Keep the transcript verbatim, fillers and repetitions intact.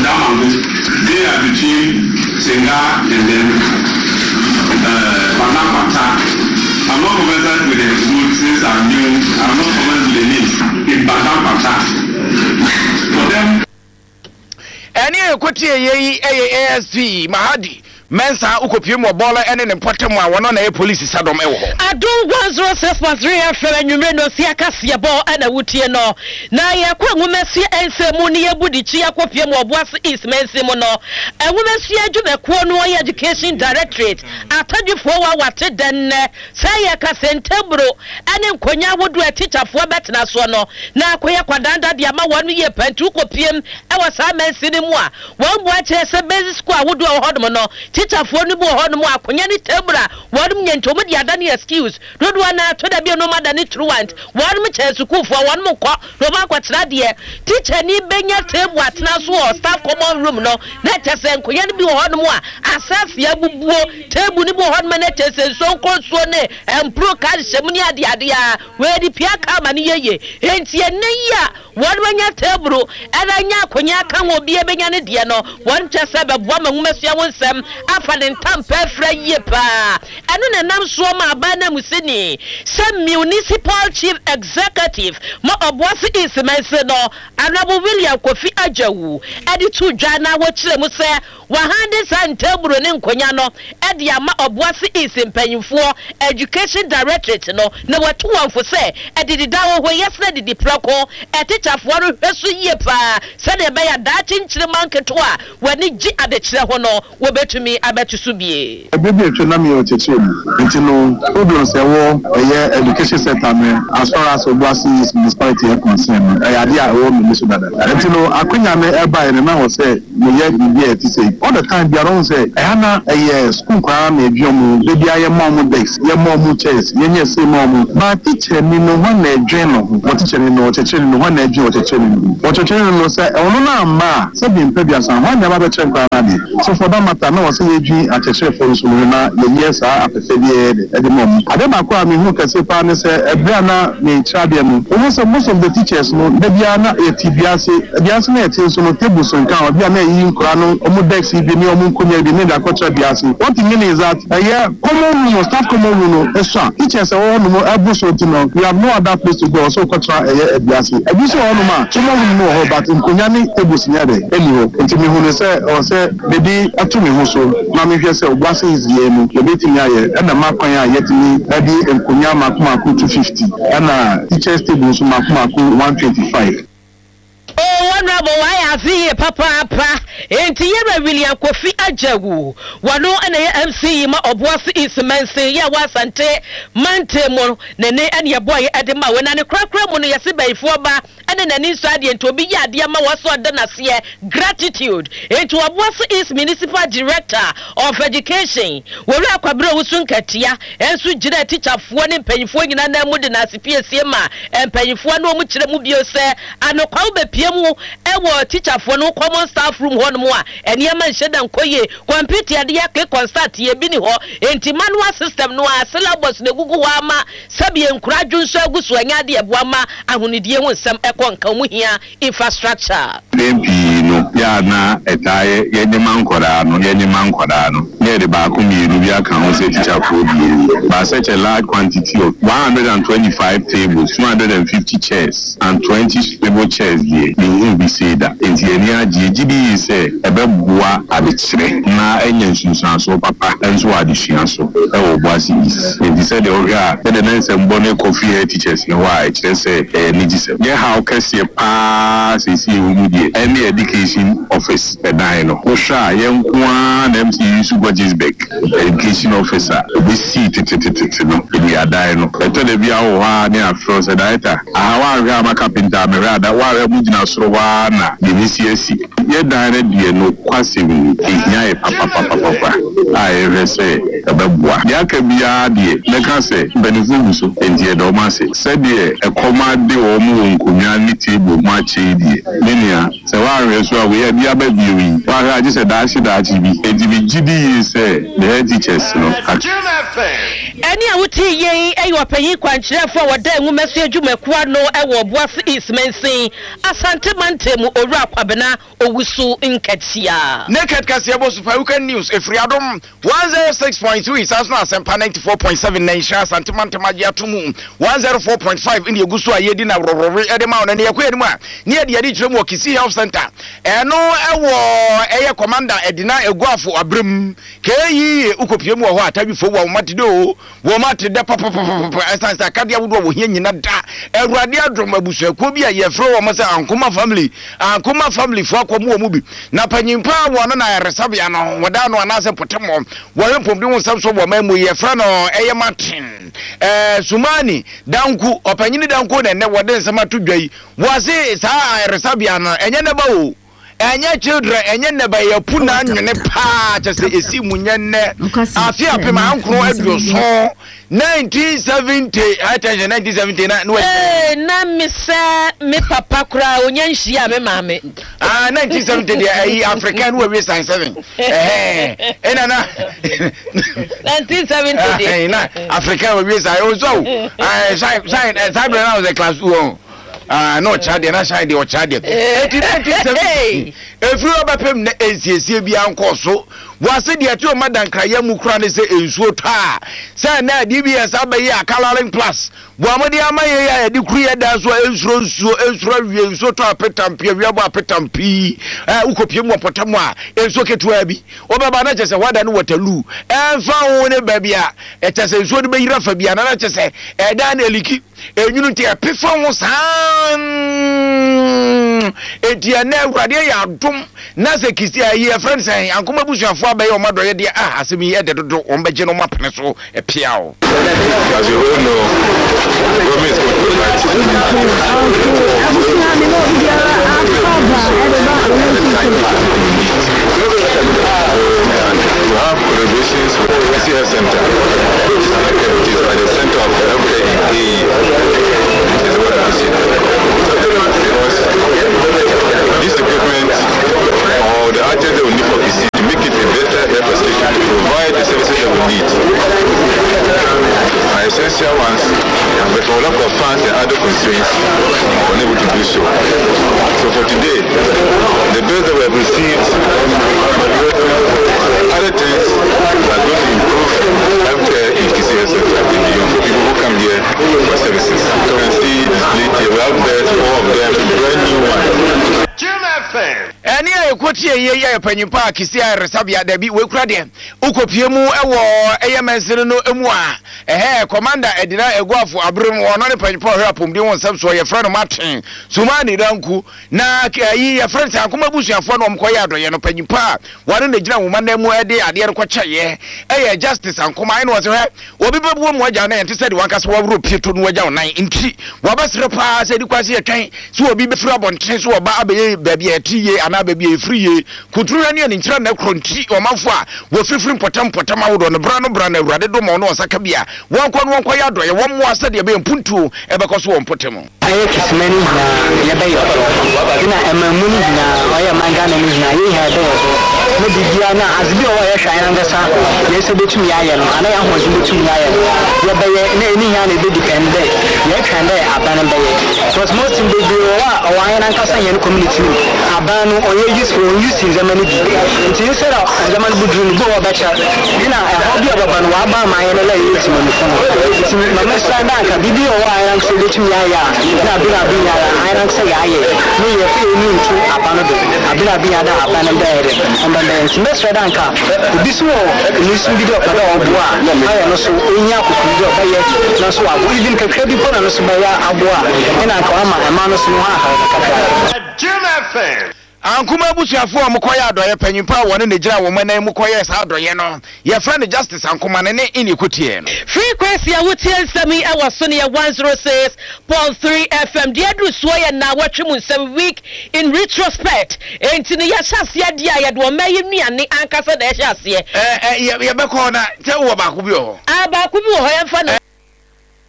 they are between Senga and then Panamata. I'm not conversant with the school since I'm new. I'm not conversant with the names in Panamata. For them. Any equity A S P Mahadi. Mensa ukopie mo bola ene ne potem a wono na e police sadom e wo adon one oh six point three F M nwumre no sia kase bo ana wutie no na ye kwa nwumasi ense mu ne yebudi chi akopie mo oboase is mense mu no enwumasi adwumekuo no ye education directorate atadwefo wa wate den say ye kase ntebro ene nkonya wodu teacherfo betena so no na akoye kwadanda dia ma wonu ye pantu kopiem e wasa mense ne mu a won bo a kire se basic school awodu o hodom no teacher for no more no more konya ni tebra one me ntomo dia da na excuse no do na to da bi no ma da ni truant one me che school for one mo ko no ba kwatira de teacher ni benya table atena so o staff common room no na tese konya ni bi ho no mo a access ya bubuo table ni bo ho no na tese so nko so ne empro ka hyem ni ade ade a we di pia ka ma ni yeye enti ene ya one benya table era nya konya ka wo bi e benya ne de no one tese be bo ma nwumesua wonsem afa den tampa fra ye pa eno na nam so ma aba na musini se municipal chief executive mo oboase is mense no Honorable William Kofi Ajawu edi tu dwa na wo kire mu se wa hande santaburo ne nkonya no edi ama oboase is mpanyimfo education directorate no na watu wanfo se edi didawo ho yesna didi prako etichafo ro hweso ye pa se na be ya da chinkire manketo a wani gi adekire ho no wo betumi abetusu bie ebebi etwe na me ocheche nti no odo se wo eye education center me as far as oboase is municipality is concerned e ade a wo me so dada nti no akonya me eba ene na wo se me ye bi e ti say all the time they don't say I have a school crime a biom baby I am mom desk your mom chairs ye say mom but teacher me no one a journal what teacher no teacher no one a journal teacher what teacher no say ono na ma say be previous and one never be check crime so for that matter no say ye a teacher for so na ye yes a afefie e de mom adeba kwa me hu kase pa ne say ebra na me chade mu almost most of the teachers no de bia na e tibiase biase na e tin so no table so nkan bia na yi nkura no omo desk bi ni omo nkonya bi ni da kocha biase what you mean is that eh common room staff common room no so teachers all no ebu so tino we have no other place to go so kocha eh biase ebu so all no ma common room no ho but nkonya ni table sinya de eni ho enti me hu ne say o say baby atu me hu so na me hwe say oboase is ye no ye betimi aye e na makwan a yetimi edi nkonya makomako two fifty na teachers table so makomako one twenty-five. Oh, Honorable, why I see Papa Papa, and Tierra William Kofi Ajawu. Wano and a M C ma oboase is mense ya wasante mantemo nene and your boy Adema when and a crack ramon yasiba for ba and an inside and to be yadiama was so done as ye gratitude into oboase is municipal director of education. Wala kwabro usunkatia and su jina teacher for one penny for in an amudina C P S M and penny for no much mubio say and no cowbe piemu ewo teacher for no common staff room one more and ye man shedan koye computer de yake constant ye bini ho enti manual system no a syllabus ne gugu wa ma sabi enkura dwunso aguso anya de ebo ama ahunidie ho nsem ekon kan mu hia infrastructure M P no ya na etaye ye ne mankora no ye ne mankora no ye de ba ko mi ru bi aka ho se teacher for bi ba such a large quantity of one hundred twenty-five tables two hundred fifty chairs and twenty table chairs there in be say that enti eni agi gibi say ebe bua abechire na enye nsunsan so papa enso adisua so e wo boase is enti say the oga the nense mbone coffee teachers no why kire say eh ni gise ye how kese pa say see wo die any education office e dan no wo sha ye nkoa na M C Yusu Gojisbeck education officer we see titititi no e ya dan no e to de bia wo ha ne afro say director aha wa ma carpenter me rada wa mu gina soro wa na the C S C ye direct die no kwase mi ehia e papa papa papa ai re say ebeboa ya ka bia die me ka say benefu so entie do ma say say die e koma de o mu nkonya ni table ma che die menia say wa re so we ya bia ba biwi wa ra ji say da shi da ji bi edi bi gidi say the head teachers no any a wuti ye eyo panyin kwankyerefo wada enwumasu adwumakuwa no ewo Boase East Mensin Asante Mantemu owura kwabena owusu nkatia Naked Kasia Bosufa Weekend News Efriadom one oh six point three Sasna Asempa ninety-four point seven Naisha Asante Mantemaji atumu one oh four point five in Yegusu ayedi na rorori edema ona ne yakwa edema ne yedi yedi twemu Kisi Health Center eno ewo eye commander Edina Eguafo Abrim keyi ukopiemu ho atadwifo wo matide wo matide papa papa esansa kadia wodo wo hia nyina da Ewurade adrom abusuakuo bi a yefro wo masa Ankoma family Ankoma family fo akomo mu bi na panyimpa wo no na resabia no wada no anase potemo wo hempom de wo nsam so wo mamu yefra no eye Martin eh Sumani danku opanyini danku ne ne wode nsam atodwai wo se saa resabia no enye ne ba o enye children enye ne ba ya puna nwene pa chese esi munye ne afi apema ankro aduoso nineteen seventy attention nineteen seventy na no eh na me se me papa kura onyanhia me mame ah nineteen seventy dey ai African we we sign seven eh eh na nineteen seventy eh na African we we sign also eh sign sign sign now the class one ah no chade na shine o chade nineteen seventy efri obapem na ensiesie bia nkoso wase de ati o madankra mu kura ne se ensuo twa say na D B S abayi akalaring plus bo amode amaye ya de kuru ya da so ensuro nsuo ensuro wie ensuo twa petampi wiabo apetampi eh ukopie mu opotamo a ensuo ketua bi obeba na chese wada ne watalu enfa wo ne babia e chese ensuo de bayira fa bia na chese e da na eliki enyunu ti epefa wo san etia na Ewurade ya dum na se kisi ayi friends say Ankoma busuafo abaye o madoye de ah asemi e de dodo on beje no mapene so e piao as you all know government is going to have collaborations with the C S Center which is at the center of healthcare in A E is what I see because this equipment or the items that we need for P C to make it a better health station to provide the services that we need are essential ones, but for lack of funds and other constraints we're unable to do so. So for today, the bills that we have received, other things are going to improve healthcare in K C S and beyond for people who come here for services. You can see displayed here, we have beds, four of them, brand new ones. Eni ekoti eye ye panyimpa Kisia resabia da bi we kura de ukopie mu ewo eye mensene no emu a ehe commander Edina Eguafo Abrim wono ne panyimpa hwe apomdi won sam so ye frɛ no Martin Sumani danku na yi ye frɛ Ankoma busuafo no omkoye adoye no panyimpa wone ne gina woma na mu ade ade no kwakyeye eye justice Ankoma ai no wo se hwe obi bebu mu agya na ente sɛ de wankasa wabro pieto no agya onan nti wabasre pa sɛ di kwase ye twen so obi befra bonten so oba abaye babia etiye ana babia efriye kuturu ne ne nkyira na kronti omafo a wo fifiri potam potam awodo no bra no bra na Awurade do mo no osaka bia won kɔ no won kɔ ya do ye won mo asa de be mpuntu e be kɔ so won potem aye kismeni na ye be yo ina emamuni na oya mangana ni na ye ha do no bibia na azbi o ye hwan ngasa ye se betum ya ye no ana ya ho azbi betum ya ye ye be ye na eni ha na be depend ye kan dey aban be ye so most in the o wa ya ngasa ye community abanu oye use for use in zamani bi nti instead of zamani budru go wa becha ina e hobi ababa no wa ba ma ye la ye ti mo no nti na mesa na ka bibi o wa ya so betum ya ya na bi na bi ya ya ran se ya ye ni ye fi ni ntu abanu do abira bi ya da abanu be ye on ba nti mesa da nka obi so ni su bi do ka da obo a ayo no so enya koku do ba ye na so abo even ka ka bi po na no so ba ya abo a ina ka ama ama no so no ha ka ka Ankoma busuafo omkoye adoye panyimpa wone ne gira wo manan mu koye sa adoye no ye fra ne justice Ankoma ne ne ini kotie no frequency a wotie nsami e waso ne one oh six point three F M de adu so ye na watwemu nsam week in retrospect enti ne ya hyase de a ye de o maye nuane ankasa na ye hyase eh eh ye be ko na te wo ba ko bi ho ah ba ko bi ho ye fa na